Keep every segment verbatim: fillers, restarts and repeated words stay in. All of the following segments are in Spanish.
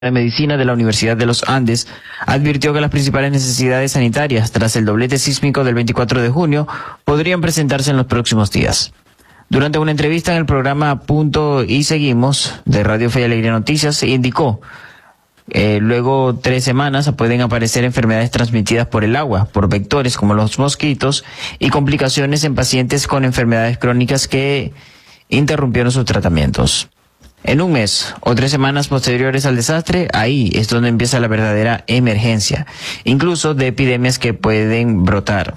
de Medicina de la Universidad de los Andes advirtió que las principales necesidades sanitarias tras el doblete sísmico del veinticuatro de junio podrían presentarse en los próximos días. Durante una entrevista en el programa Punto y Seguimos de Radio Fe y Alegría Noticias, indicó eh, luego tres semanas pueden aparecer enfermedades transmitidas por el agua, por vectores como los mosquitos y complicaciones en pacientes con enfermedades crónicas que interrumpieron sus tratamientos. En un mes o tres semanas posteriores al desastre, ahí es donde empieza la verdadera emergencia, incluso de epidemias que pueden brotar.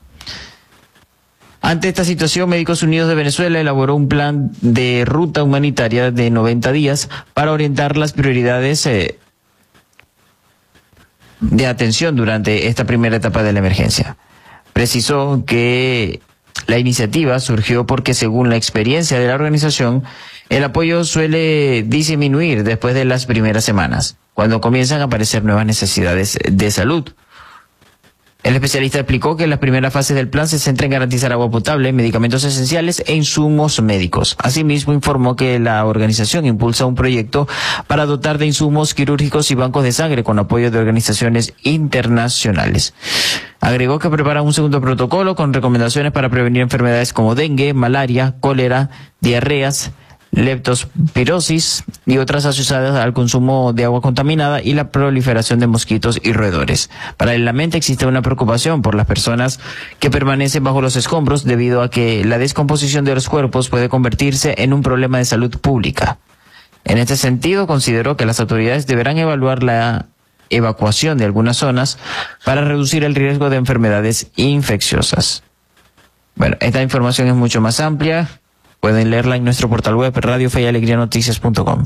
Ante esta situación, Médicos Unidos de Venezuela elaboró un plan de ruta humanitaria de noventa días para orientar las prioridades eh, de atención durante esta primera etapa de la emergencia. Precisó que la iniciativa surgió porque, según la experiencia de la organización, el apoyo suele disminuir después de las primeras semanas, cuando comienzan a aparecer nuevas necesidades de salud. El especialista explicó que las primeras fases del plan se centran en garantizar agua potable, medicamentos esenciales e insumos médicos. Asimismo, informó que la organización impulsa un proyecto para dotar de insumos quirúrgicos y bancos de sangre con apoyo de organizaciones internacionales. Agregó que prepara un segundo protocolo con recomendaciones para prevenir enfermedades como dengue, malaria, cólera, diarreas, leptospirosis y otras asociadas al consumo de agua contaminada y la proliferación de mosquitos y roedores. Paralelamente existe una preocupación por las personas que permanecen bajo los escombros debido a que la descomposición de los cuerpos puede convertirse en un problema de salud pública. En este sentido, consideró que las autoridades deberán evaluar la evacuación de algunas zonas para reducir el riesgo de enfermedades infecciosas. Bueno, esta información es mucho más amplia. Pueden leerla en nuestro portal web radio fe y alegría noticias punto com.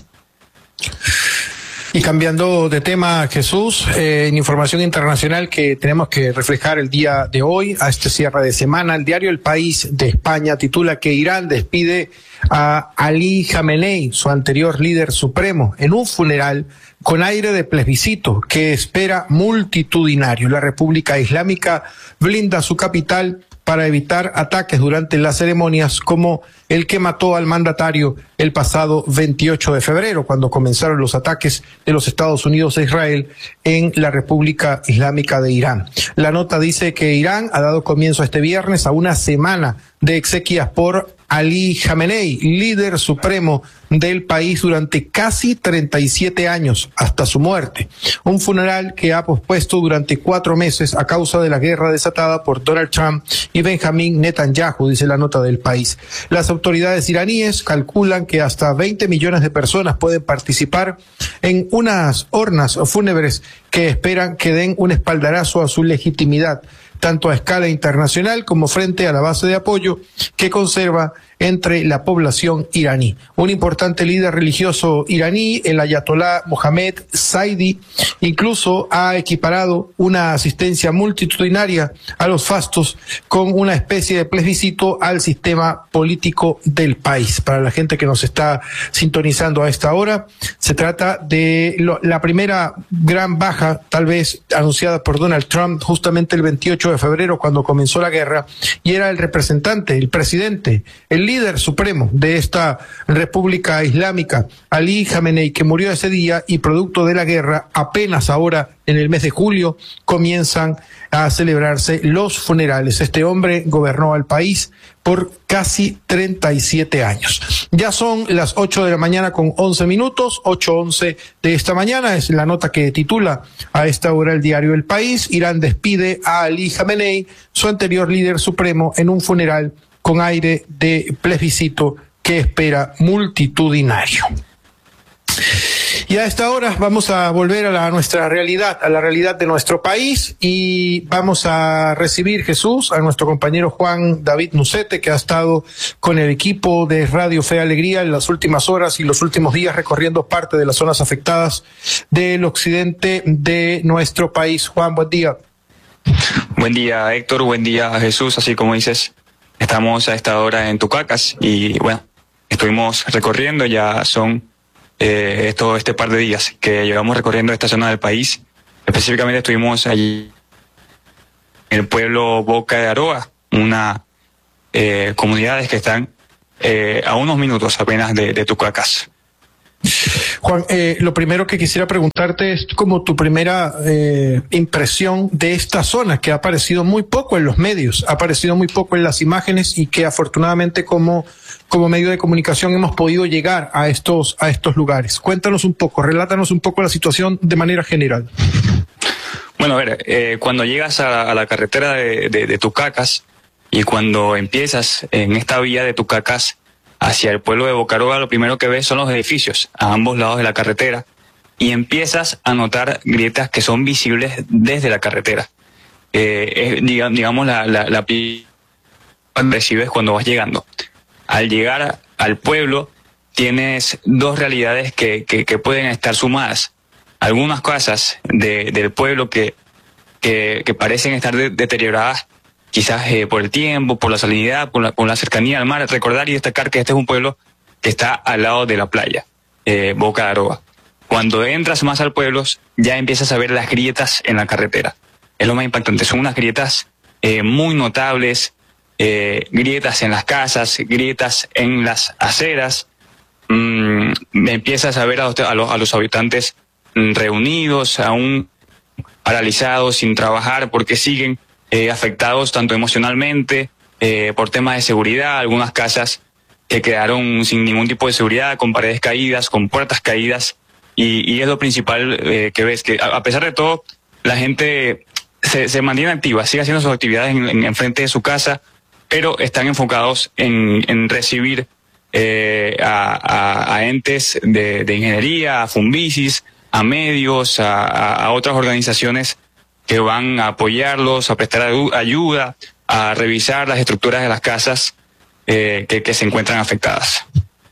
Y cambiando de tema, Jesús, eh, en información internacional que tenemos que reflejar el día de hoy, a este cierre de semana, el diario El País de España titula que Irán despide a Ali Khamenei, su anterior líder supremo, en un funeral con aire de plebiscito que espera multitudinario. La República Islámica blinda su capital para evitar ataques durante las ceremonias como el que mató al mandatario el pasado veintiocho de febrero, cuando comenzaron los ataques de los Estados Unidos a Israel en la República Islámica de Irán. La nota dice que Irán ha dado comienzo este viernes a una semana de exequias por Ali Khamenei, líder supremo del país durante casi treinta y siete años, hasta su muerte. Un funeral que ha pospuesto durante cuatro meses a causa de la guerra desatada por Donald Trump y Benjamín Netanyahu, dice la nota del País. Las autoridades iraníes calculan que hasta veinte millones de personas pueden participar en unas urnas fúnebres que esperan que den un espaldarazo a su legitimidad, tanto a escala internacional como frente a la base de apoyo que conserva entre la población iraní. Un importante líder religioso iraní, el ayatolá Mohammad Saidi, incluso ha equiparado una asistencia multitudinaria a los fastos con una especie de plebiscito al sistema político del país. Para la gente que nos está sintonizando a esta hora, se trata de lo, la primera gran baja, tal vez anunciada por Donald Trump justamente el veintiocho de febrero, cuando comenzó la guerra, y era el representante, el presidente, el líder supremo de esta República Islámica, Ali Khamenei, que murió ese día, y producto de la guerra, apenas ahora en el mes de julio comienzan a celebrarse los funerales. Este hombre gobernó al país por casi treinta y siete años. Ya son las ocho de la mañana con once minutos, ocho once de esta mañana, es la nota que titula a esta hora el diario El País. Irán despide a Ali Khamenei, su anterior líder supremo, en un funeral con aire de plebiscito que espera multitudinario. Y a esta hora vamos a volver a, la, a nuestra realidad, a la realidad de nuestro país, y vamos a recibir, Jesús, a nuestro compañero Juan David Nucete, que ha estado con el equipo de Radio Fe y Alegría en las últimas horas y los últimos días recorriendo parte de las zonas afectadas del occidente de nuestro país. Juan, buen día. Buen día, Héctor, buen día, Jesús. Así como dices, estamos a esta hora en Tucacas y bueno, estuvimos recorriendo, ya son Eh, todo este par de días que llevamos recorriendo esta zona del país. Específicamente estuvimos allí en el pueblo Boca de Aroa, una eh, comunidades que están eh, a unos minutos apenas de, de Tucacas. Juan, eh, lo primero que quisiera preguntarte es como tu primera eh, impresión de esta zona, que ha aparecido muy poco en los medios, ha aparecido muy poco en las imágenes y que afortunadamente como, como medio de comunicación hemos podido llegar a estos, a estos lugares. Cuéntanos un poco, relátanos un poco la situación de manera general. Bueno, a ver, eh, cuando llegas a, a la carretera de, de, de Tucacas y cuando empiezas en esta vía de Tucacas hacia el pueblo de Bocaroga, lo primero que ves son los edificios a ambos lados de la carretera y empiezas a notar grietas que son visibles desde la carretera. Eh, es, digamos, la, la, la recibes cuando vas llegando. Al llegar al pueblo tienes dos realidades que, que, que pueden estar sumadas. Algunas casas de, del pueblo que, que, que parecen estar de, deterioradas, quizás eh, por el tiempo, por la salinidad, por la, por la cercanía al mar. Recordar y destacar que este es un pueblo que está al lado de la playa, eh, Boca de Aroa. Cuando entras más al pueblo, ya empiezas a ver las grietas en la carretera. Es lo más impactante, son unas grietas eh, muy notables, eh, grietas en las casas, grietas en las aceras. Mm, empiezas a ver a los, a los, a los habitantes reunidos, aún paralizados, sin trabajar, porque siguen Eh, afectados tanto emocionalmente, eh, por temas de seguridad, algunas casas que quedaron sin ningún tipo de seguridad, con paredes caídas, con puertas caídas, y, y es lo principal eh, que ves, que a, a pesar de todo, la gente se, se mantiene activa, sigue haciendo sus actividades en, en, en frente de su casa, pero están enfocados en, en recibir eh, a, a, a entes de, de ingeniería, a Fumbicis, a medios, a, a, a otras organizaciones que van a apoyarlos, a prestar ayuda, a revisar las estructuras de las casas eh, que, que se encuentran afectadas.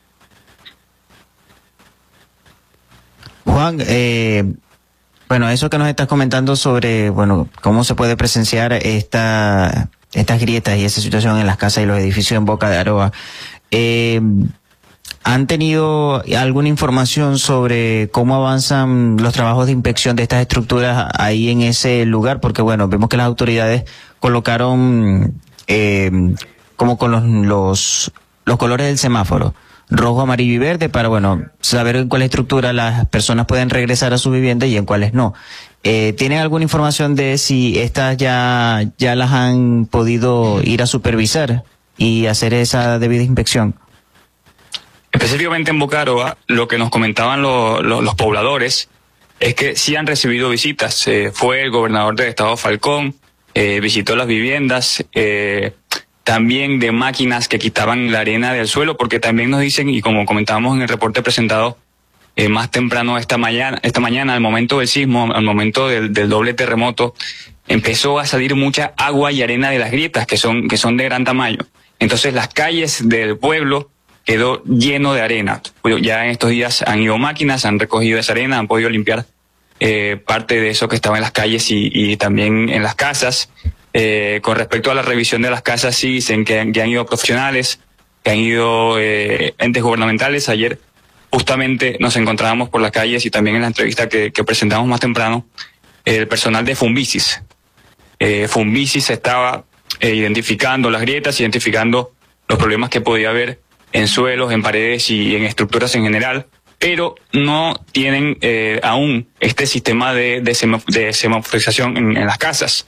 Juan, eh, bueno, eso que nos estás comentando sobre, bueno, cómo se puede presenciar esta, estas grietas y esa situación en las casas y los edificios en Boca de Aroa, eh, ¿han tenido alguna información sobre cómo avanzan los trabajos de inspección de estas estructuras ahí en ese lugar? Porque, bueno, vemos que las autoridades colocaron eh, como con los, los, los colores del semáforo, rojo, amarillo y verde, para, bueno, saber en cuál estructura las personas pueden regresar a su vivienda y en cuáles no. Eh, ¿Tienen alguna información de si estas ya, ya las han podido ir a supervisar y hacer esa debida inspección? Específicamente en Boca de Aroa, lo que nos comentaban lo, lo, los pobladores es que sí han recibido visitas. Eh, fue el gobernador del estado Falcón, eh, visitó las viviendas, eh, también de máquinas que quitaban la arena del suelo, porque también nos dicen, y como comentábamos en el reporte presentado eh, más temprano esta mañana, esta mañana, al momento del sismo, al momento del, del doble terremoto, empezó a salir mucha agua y arena de las grietas, que son, que son de gran tamaño. Entonces las calles del pueblo quedó lleno de arena. Ya en estos días han ido máquinas, han recogido esa arena, han podido limpiar eh, parte de eso que estaba en las calles y, y también en las casas. Eh, con respecto a la revisión de las casas, sí dicen que, que han ido profesionales, que han ido eh, entes gubernamentales. Ayer justamente nos encontrábamos por las calles y también en la entrevista que, que presentamos más temprano, el personal de Fumbicis. Eh, Fumbicis estaba eh, identificando las grietas, identificando los problemas que podía haber en suelos, en paredes y en estructuras en general, pero no tienen eh, aún este sistema de, de, semaf de semaforización en, en las casas.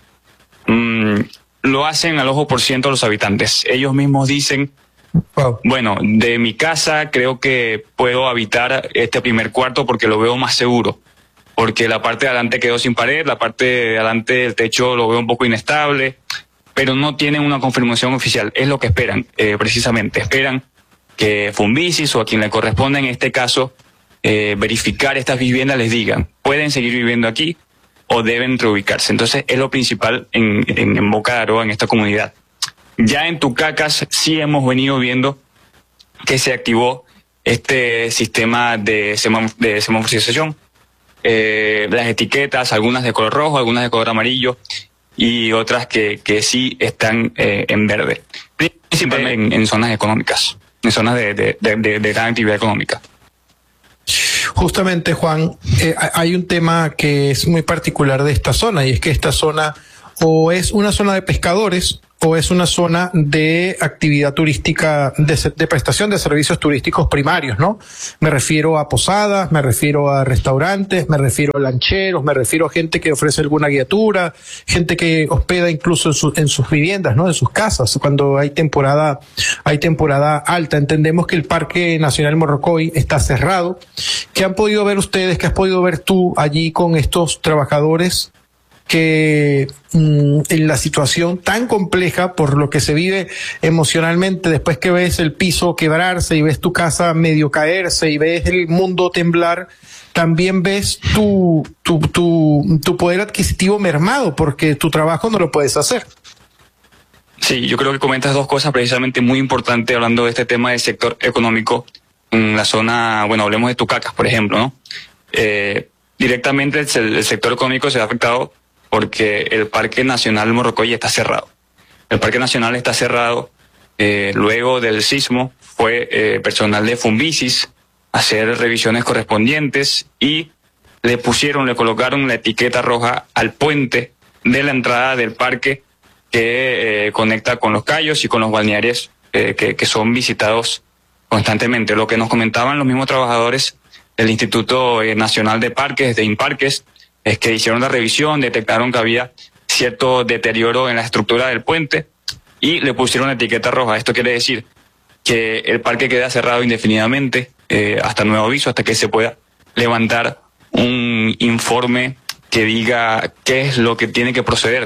Mm, lo hacen al ojo por ciento los habitantes. Ellos mismos dicen, wow, bueno, de mi casa creo que puedo habitar este primer cuarto porque lo veo más seguro, porque la parte de adelante quedó sin pared, la parte de adelante del techo lo veo un poco inestable, pero no tienen una confirmación oficial. Es lo que esperan, eh, precisamente, esperan que Fumbicis o a quien le corresponda en este caso eh, verificar estas viviendas les digan, pueden seguir viviendo aquí o deben reubicarse. Entonces es lo principal en, en, en Boca de Aroa, en esta comunidad. Ya en Tucacas sí hemos venido viendo que se activó este sistema de, sema, de semaforización. Eh, las etiquetas, algunas de color rojo, algunas de color amarillo y otras que, que sí están eh, en verde, principalmente en, en zonas económicas, en zonas de, de, de, de, de gran actividad económica. Justamente, Juan, eh, hay un tema que es muy particular de esta zona y es que esta zona o es una zona de pescadores o es una zona de actividad turística, de, de prestación de servicios turísticos primarios, ¿no? Me refiero a posadas, me refiero a restaurantes, me refiero a lancheros, me refiero a gente que ofrece alguna guiatura, gente que hospeda incluso en, su, en sus viviendas, ¿no? En sus casas, cuando hay temporada, hay temporada alta. Entendemos que el Parque Nacional Morrocoy está cerrado. ¿Qué han podido ver ustedes, qué has podido ver tú allí con estos trabajadores que mmm, en la situación tan compleja por lo que se vive emocionalmente, después que ves el piso quebrarse y ves tu casa medio caerse y ves el mundo temblar, también ves tu, tu, tu, tu poder adquisitivo mermado porque tu trabajo no lo puedes hacer? Sí, yo creo que comentas dos cosas precisamente muy importantes hablando de este tema del sector económico en la zona, bueno, hablemos de Tucacas, por ejemplo, ¿no? Eh, directamente el, el sector económico se ha afectado porque el Parque Nacional Morrocoy está cerrado. El Parque Nacional está cerrado, eh, luego del sismo fue eh, personal de Fumbicis a hacer revisiones correspondientes y le pusieron, le colocaron la etiqueta roja al puente de la entrada del parque que eh, conecta con los cayos y con los balnearios eh, que, que son visitados constantemente. Lo que nos comentaban los mismos trabajadores del Instituto Nacional de Parques, de INParques, es que hicieron la revisión, detectaron que había cierto deterioro en la estructura del puente y le pusieron la etiqueta roja. Esto quiere decir que el parque queda cerrado indefinidamente eh, hasta nuevo aviso, hasta que se pueda levantar un informe que diga qué es lo que tiene que proceder.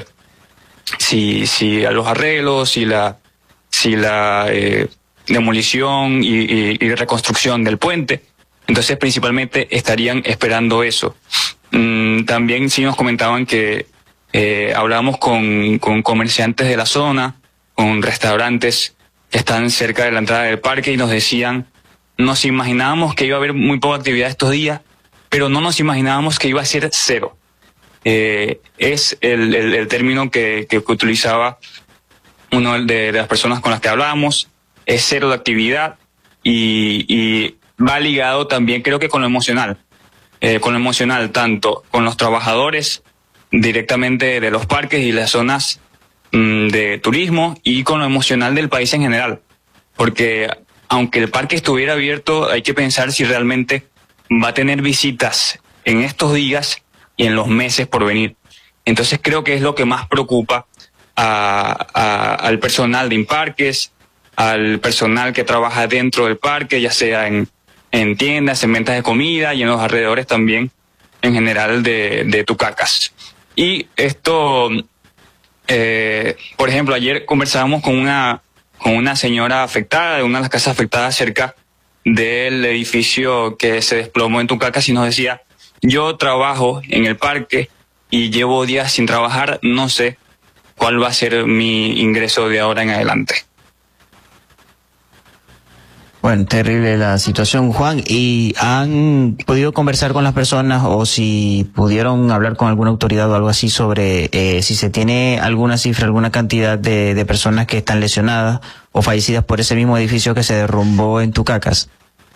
Si, si a los arreglos, si la, si la eh, demolición y, y, y reconstrucción del puente. Entonces principalmente estarían esperando eso. Mm, también sí nos comentaban que eh, hablábamos con, con comerciantes de la zona, con restaurantes que están cerca de la entrada del parque y nos decían, nos imaginábamos que iba a haber muy poca actividad estos días, pero no nos imaginábamos que iba a ser cero. Eh, es el, el, el término que, que utilizaba uno de, de las personas con las que hablábamos, es cero de actividad y, y va ligado también creo que con lo emocional. Eh, con lo emocional, tanto con los trabajadores directamente de los parques y las zonas mmm, de turismo y con lo emocional del país en general. Porque aunque el parque estuviera abierto, hay que pensar si realmente va a tener visitas en estos días y en los meses por venir. Entonces creo que es lo que más preocupa a, a, al personal de INParques, al personal que trabaja dentro del parque, ya sea en en tiendas, en ventas de comida y en los alrededores también, en general, de, de Tucacas. Y esto, eh, por ejemplo, ayer conversábamos con una, con una señora afectada, de una de las casas afectadas cerca del edificio que se desplomó en Tucacas y nos decía, yo trabajo en el parque y llevo días sin trabajar, no sé cuál va a ser mi ingreso de ahora en adelante. Bueno, terrible la situación, Juan. ¿Y han podido conversar con las personas o si pudieron hablar con alguna autoridad o algo así sobre eh, si se tiene alguna cifra, alguna cantidad de, de personas que están lesionadas o fallecidas por ese mismo edificio que se derrumbó en Tucacas?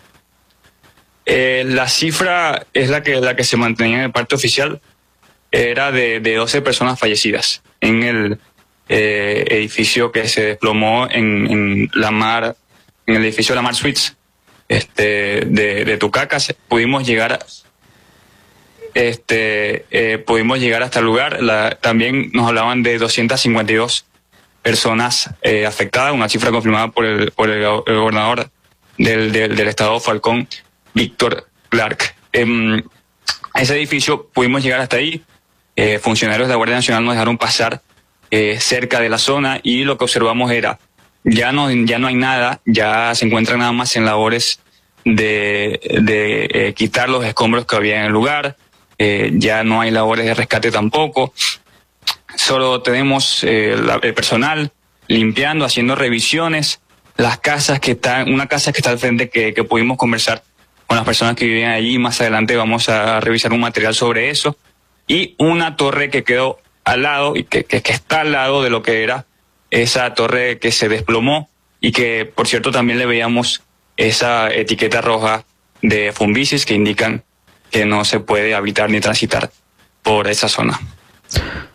Eh, la cifra es la que, la que se mantenía en el parte oficial, era de, de doce personas fallecidas en el eh, edificio que se desplomó en, en la mar, en el edificio de la Mar Suites, este, de, de Tucacas. Pudimos llegar, este, eh, pudimos llegar hasta el lugar. La, también nos hablaban de doscientas cincuenta y dos personas eh, afectadas, una cifra confirmada por el, por el, el gobernador del, del, del estado Falcón, Víctor Clark. En ese edificio pudimos llegar hasta ahí. Eh, funcionarios de la Guardia Nacional nos dejaron pasar eh, cerca de la zona y lo que observamos era ya no ya no hay nada, ya se encuentran nada más en labores de, de eh, quitar los escombros que había en el lugar. Eh, ya no hay labores de rescate tampoco. Solo tenemos eh, la, el personal limpiando, haciendo revisiones. Las casas que están, una casa que está al frente que, que pudimos conversar con las personas que vivían allí. Más adelante vamos a revisar un material sobre eso. Y una torre que quedó al lado y que, que, que está al lado de lo que era esa torre que se desplomó y que, por cierto, también le veíamos esa etiqueta roja de Fumbicis que indican que no se puede habitar ni transitar por esa zona.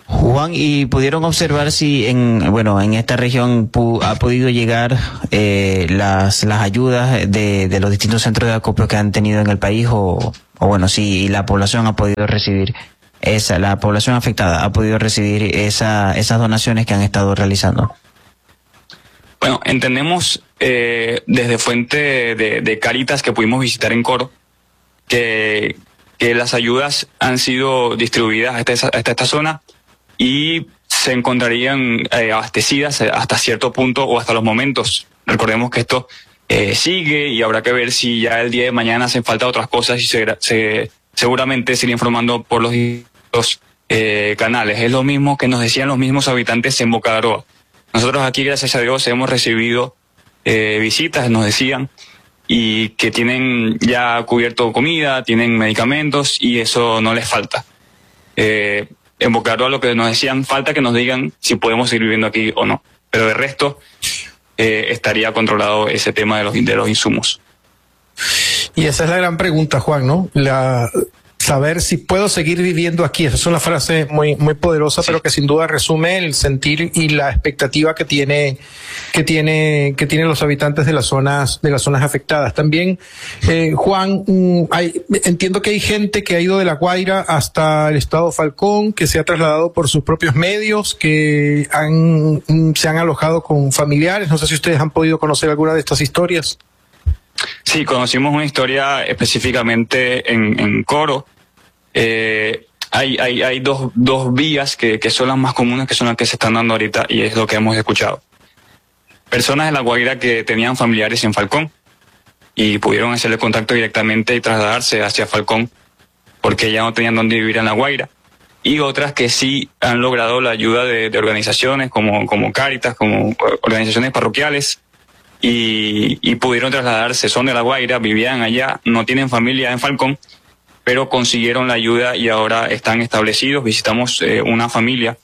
Juan, ¿y pudieron observar si en, bueno, en esta región pu ha podido llegar eh, las las ayudas de, de los distintos centros de acopio que han tenido en el país, o, o bueno, si la población ha podido recibir esa, la población afectada ha podido recibir esa, esas donaciones que han estado realizando? Bueno, entendemos eh, desde fuente de, de Cáritas que pudimos visitar en Coro que, que las ayudas han sido distribuidas hasta, esa, hasta esta zona y se encontrarían eh, abastecidas hasta cierto punto o hasta los momentos. Recordemos que esto eh, sigue y habrá que ver si ya el día de mañana hacen falta otras cosas y se, se seguramente se irá informando por los, los eh, canales. Es lo mismo que nos decían los mismos habitantes en Boca de Aroa. Nosotros aquí, gracias a Dios, hemos recibido eh, visitas, nos decían, y que tienen ya cubierto comida, tienen medicamentos y eso no les falta. Eh, En Boca de Aroa lo que nos decían, falta que nos digan si podemos seguir viviendo aquí o no. Pero de resto, eh, estaría controlado ese tema de los, de los insumos. Y esa es la gran pregunta, Juan, ¿no? La, saber si puedo seguir viviendo aquí. Esa es una frase muy, muy poderosa, sí, pero que sin duda resume el sentir y la expectativa que tiene, que tiene, que tienen los habitantes de las zonas, de las zonas afectadas. También, eh, Juan, hay, entiendo que hay gente que ha ido de La Guaira hasta el estado Falcón, que se ha trasladado por sus propios medios, que han, se han alojado con familiares. No sé si ustedes han podido conocer alguna de estas historias. Sí, conocimos una historia específicamente en, en Coro. Eh, hay hay, hay dos, dos vías que, que son las más comunes, que son las que se están dando ahorita, y es lo que hemos escuchado. Personas de La Guaira que tenían familiares en Falcón y pudieron hacerle contacto directamente y trasladarse hacia Falcón porque ya no tenían dónde vivir en La Guaira. Y otras que sí han logrado la ayuda de, de organizaciones como, como Cáritas, como organizaciones parroquiales, y, y pudieron trasladarse. Son de La Guaira, vivían allá, no tienen familia en Falcón, pero consiguieron la ayuda y ahora están establecidos. Visitamos eh, una familia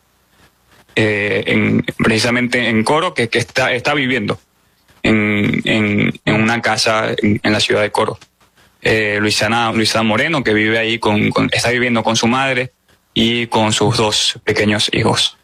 eh, en, precisamente en Coro que, que está, está viviendo en, en, en una casa en, en la ciudad de Coro. Eh, Luisana, Luisana Moreno, que vive ahí, con, con, está viviendo con su madre y con sus dos pequeños hijos.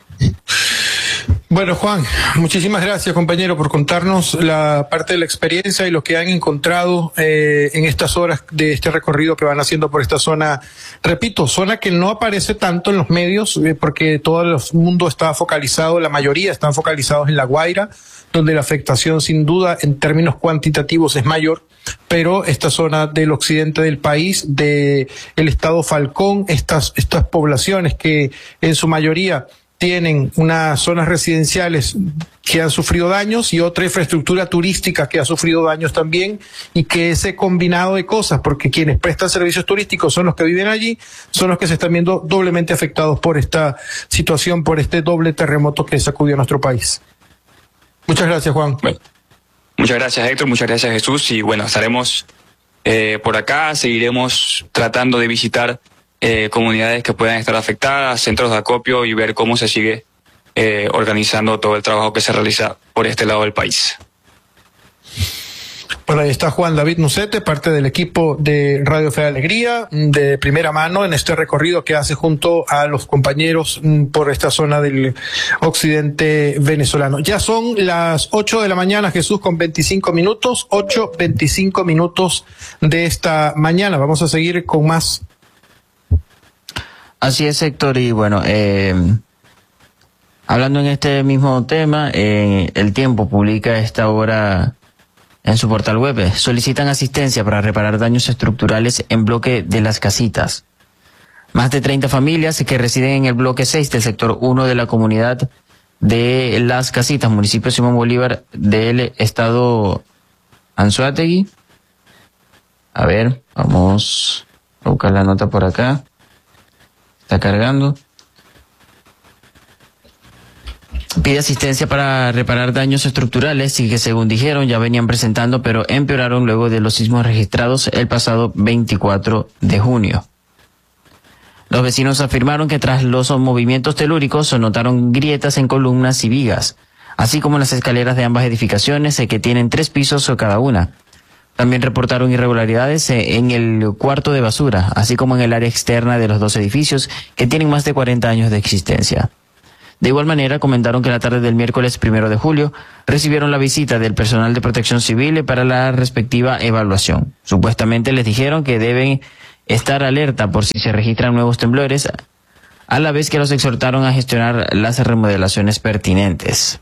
Bueno, Juan, muchísimas gracias, compañero, por contarnos la parte de la experiencia y lo que han encontrado eh, en estas horas de este recorrido que van haciendo por esta zona. Repito, zona que no aparece tanto en los medios eh, porque todo el mundo está focalizado, la mayoría están focalizados en La Guaira, donde la afectación sin duda en términos cuantitativos es mayor, pero esta zona del occidente del país, de el estado Falcón, estas, estas poblaciones que en su mayoría tienen unas zonas residenciales que han sufrido daños y otra infraestructura turística que ha sufrido daños también, y que ese combinado de cosas, porque quienes prestan servicios turísticos son los que viven allí, son los que se están viendo doblemente afectados por esta situación, por este doble terremoto que sacudió a nuestro país. Muchas gracias, Juan. Bueno, muchas gracias, Héctor, muchas gracias, Jesús, y bueno, estaremos eh, por acá, seguiremos tratando de visitar Eh, comunidades que puedan estar afectadas, centros de acopio, y ver cómo se sigue eh, organizando todo el trabajo que se realiza por este lado del país. Bueno, ahí está Juan David Nucete, parte del equipo de Radio Fe de Alegría, de primera mano en este recorrido que hace junto a los compañeros por esta zona del occidente venezolano. Ya son las ocho de la mañana, Jesús, con veinticinco minutos, ocho veinticinco minutos de esta mañana. Vamos a seguir con más. Así es, Héctor, y bueno, eh, hablando en este mismo tema, eh, El Tiempo publica a esta hora en su portal web: solicitan asistencia para reparar daños estructurales en bloque de Las Casitas. Más de treinta familias que residen en el bloque seis del sector uno de la comunidad de Las Casitas, municipio Simón Bolívar del estado Anzoátegui. A ver, vamos a buscar la nota por acá. Está cargando. Pide asistencia para reparar daños estructurales y que, según dijeron, ya venían presentando, pero empeoraron luego de los sismos registrados el pasado veinticuatro de junio. Los vecinos afirmaron que tras los movimientos telúricos se notaron grietas en columnas y vigas, así como en las escaleras de ambas edificaciones, que tienen tres pisos cada una. También reportaron irregularidades en el cuarto de basura, así como en el área externa de los dos edificios que tienen más de cuarenta años de existencia. De igual manera, comentaron que la tarde del miércoles primero de julio recibieron la visita del personal de protección civil para la respectiva evaluación. Supuestamente les dijeron que deben estar alerta por si se registran nuevos temblores, a la vez que los exhortaron a gestionar las remodelaciones pertinentes.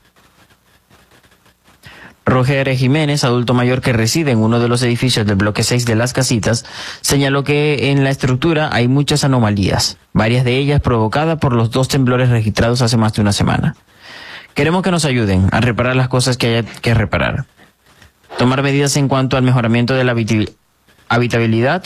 Roger Jiménez, adulto mayor que reside en uno de los edificios del bloque seis de Las Casitas, señaló que en la estructura hay muchas anomalías, varias de ellas provocadas por los dos temblores registrados hace más de una semana. Queremos que nos ayuden a reparar las cosas que haya que reparar. Tomar medidas en cuanto al mejoramiento de la habitabilidad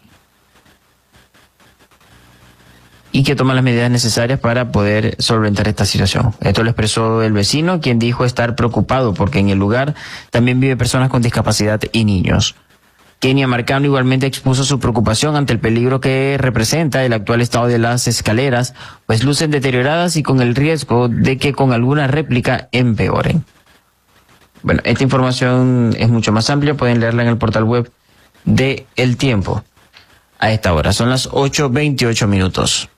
y que toman las medidas necesarias para poder solventar esta situación. Esto lo expresó el vecino, quien dijo estar preocupado porque en el lugar también viven personas con discapacidad y niños. Kenia Marcano igualmente expuso su preocupación ante el peligro que representa el actual estado de las escaleras, pues lucen deterioradas y con el riesgo de que con alguna réplica empeoren. Bueno, esta información es mucho más amplia, pueden leerla en el portal web de El Tiempo. A esta hora, son las ocho veintiocho minutos.